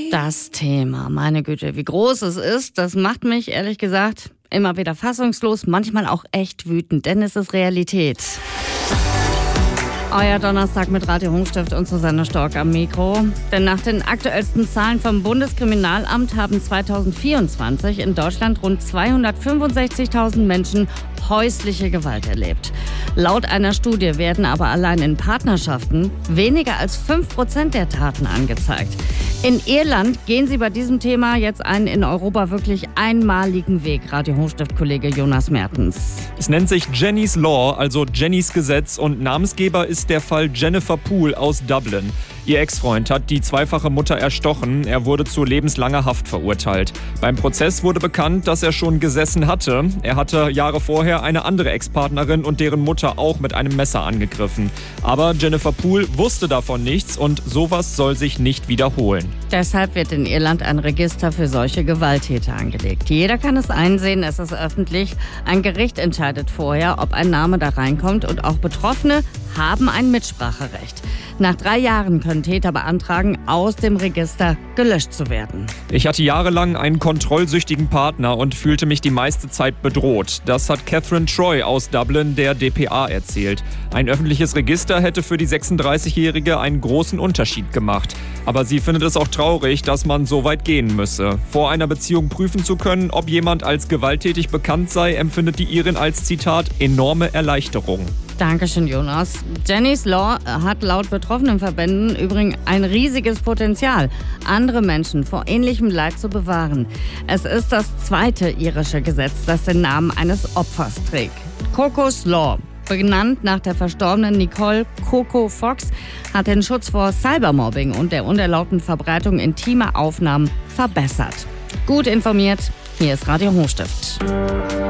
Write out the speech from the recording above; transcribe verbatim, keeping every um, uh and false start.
Das Thema, meine Güte, wie groß es ist, das macht mich ehrlich gesagt immer wieder fassungslos, manchmal auch echt wütend, denn es ist Realität. Euer Donnerstag mit Radio Hochstift und Susanne Stork am Mikro. Denn nach den aktuellsten Zahlen vom Bundeskriminalamt haben zweitausendvierundzwanzig in Deutschland rund zweihundertfünfundsechzigtausend Menschen häusliche Gewalt erlebt. Laut einer Studie werden aber allein in Partnerschaften weniger als fünf Prozent der Taten angezeigt. In Irland gehen sie bei diesem Thema jetzt einen in Europa wirklich einmaligen Weg. Radio Hochstift-Kollege Jonas Mertens. Es nennt sich Jenny's Law, also Jennys Gesetz, und Namensgeber ist der Fall Jennifer Poole aus Dublin. Ihr Ex-Freund hat die zweifache Mutter erstochen. Er wurde zu lebenslanger Haft verurteilt. Beim Prozess wurde bekannt, dass er schon gesessen hatte. Er hatte Jahre vorher eine andere Ex-Partnerin und deren Mutter auch mit einem Messer angegriffen. Aber Jennifer Poole wusste davon nichts und sowas soll sich nicht wiederholen. Deshalb wird in Irland ein Register für solche Gewalttäter angelegt. Jeder kann es einsehen, es ist öffentlich. Ein Gericht entscheidet vorher, ob ein Name da reinkommt, und auch Betroffene haben ein Mitspracherecht. Nach drei Jahren können Täter beantragen, aus dem Register gelöscht zu werden. Ich hatte jahrelang einen kontrollsüchtigen Partner und fühlte mich die meiste Zeit bedroht. Das hat Catherine Troy aus Dublin der D P A erzählt. Ein öffentliches Register hätte für die sechsunddreißigjährige einen großen Unterschied gemacht. Aber sie findet es auch traurig, dass man so weit gehen müsse. Vor einer Beziehung prüfen zu können, ob jemand als gewalttätig bekannt sei, empfindet die Irin als, Zitat, enorme Erleichterung. Dankeschön, Jonas. Jenny's Law hat laut betroffenen Verbänden übrigens ein riesiges Potenzial, andere Menschen vor ähnlichem Leid zu bewahren. Es ist das zweite irische Gesetz, das den Namen eines Opfers trägt. Coco's Law, benannt nach der verstorbenen Nicole Coco Fox, hat den Schutz vor Cybermobbing und der unerlaubten Verbreitung intimer Aufnahmen verbessert. Gut informiert, hier ist Radio Hochstift.